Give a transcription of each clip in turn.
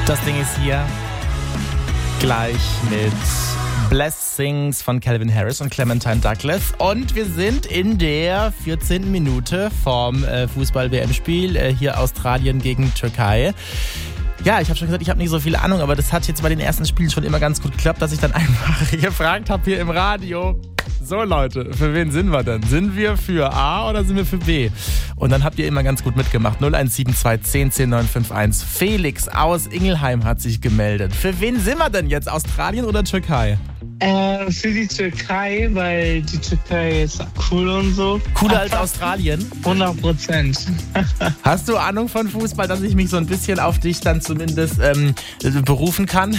Das Ding ist hier gleich mit Blessings von Calvin Harris und Clementine Douglas. Und wir sind in der 14. Minute vom Fußball-WM-Spiel. Hier Australien gegen Türkei. Ja, ich habe schon gesagt, ich habe nicht so viel Ahnung, aber das hat jetzt bei den ersten Spielen schon immer ganz gut geklappt, dass ich dann einfach gefragt habe hier im Radio. So Leute, für wen sind wir denn? Sind wir für A oder sind wir für B? Und dann habt ihr immer ganz gut mitgemacht. 0172 10 10 951. Felix aus Ingelheim hat sich gemeldet. Für wen sind wir denn jetzt? Australien oder Türkei? Für die Türkei, weil die Türkei ist cool und so. Cooler als Australien? 100%. Hast du Ahnung von Fußball, dass ich mich so ein bisschen auf dich dann zumindest berufen kann?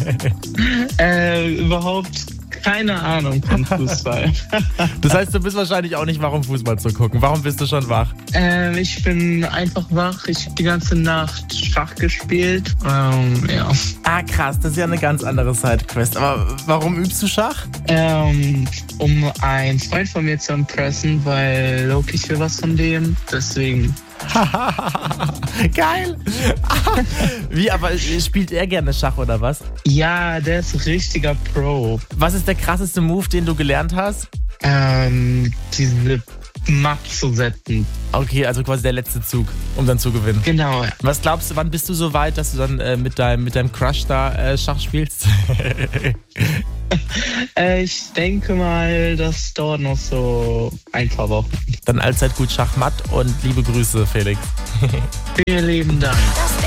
Überhaupt keine Ahnung von Fußball. Das heißt, du bist wahrscheinlich auch nicht wach, um Fußball zu gucken. Warum bist du schon wach? Ich bin einfach wach. Ich habe die ganze Nacht Schach gespielt. Ja. Ah, krass. Das ist ja eine ganz andere Sidequest. Aber warum übst du Schach? Um einen Freund von mir zu impressen, weil Loki, ich will was von dem. Deswegen. Geil. Wie, aber spielt er gerne Schach oder was? Ja, der ist richtiger Pro. Was ist der krasseste Move, den du gelernt hast? Diese Matt zu setzen. Okay, also quasi der letzte Zug, um dann zu gewinnen. Genau. Was glaubst du, wann bist du so weit, dass du dann mit deinem Crush da Schach spielst? Ich denke mal, das dauert noch so ein paar Wochen. Dann allzeit gut Schachmatt und liebe Grüße, Felix. Vielen lieben Dank.